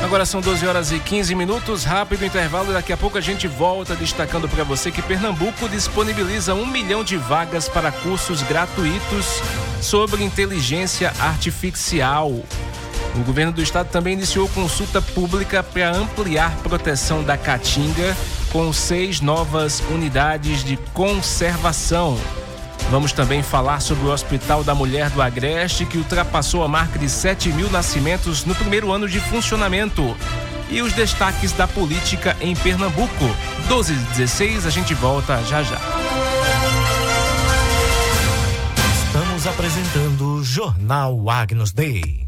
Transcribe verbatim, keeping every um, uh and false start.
Agora são doze horas e quinze minutos, rápido intervalo e daqui a pouco a gente volta destacando para você que Pernambuco disponibiliza um milhão de vagas para cursos gratuitos sobre inteligência artificial. O governo do estado também iniciou consulta pública para ampliar proteção da caatinga com seis novas unidades de conservação. Vamos também falar sobre o Hospital da Mulher do Agreste, que ultrapassou a marca de sete mil nascimentos no primeiro ano de funcionamento. E os destaques da política em Pernambuco. doze e dezesseis, a gente volta já já. Estamos apresentando o Jornal Agnus Dei.